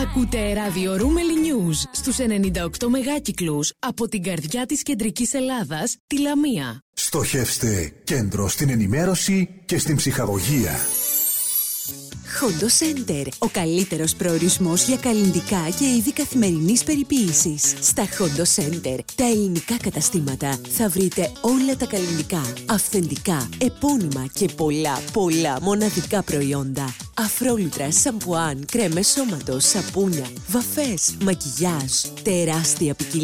Ακούτε ραδιορούμελη News στους 98 μεγάκυκλους από την καρδιά της κεντρικής Ελλάδας, τη Λαμία. Στοχεύστε κέντρο στην ενημέρωση και στην ψυχαγωγία. Hondo Center, ο καλύτερος προορισμός για καλλυντικά και είδη καθημερινής περιποίησης. Στα Hondo Center, τα ελληνικά καταστήματα, θα βρείτε όλα τα καλλυντικά, αυθεντικά, επώνυμα και πολλά μοναδικά προϊόντα. Αφρόλουτρα, σαμπουάν, κρέμες σώματος, σαπούνια, βαφές, μακιγιάζ, τεράστια ποικιλία